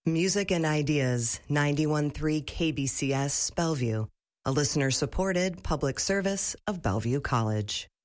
Music and Ideas, 91.3 KBCS, Bellevue, a listener-supported public service of Bellevue College.